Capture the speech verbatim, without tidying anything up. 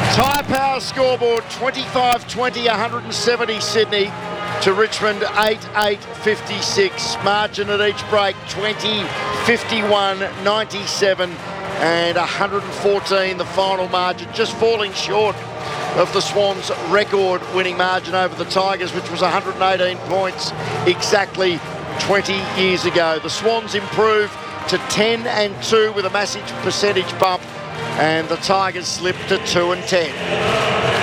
Tyre Power scoreboard, twenty-five twenty, one hundred seventy Sydney to Richmond, eight eight fifty-six. Margin at each break, twenty, fifty-one, ninety-seven and one hundred fourteen the final margin, just falling short of the Swans' record winning margin over the Tigers, which was one hundred eighteen points exactly twenty years ago. The Swans improved to ten and two with a massive percentage bump, and the Tigers slipped to two and ten.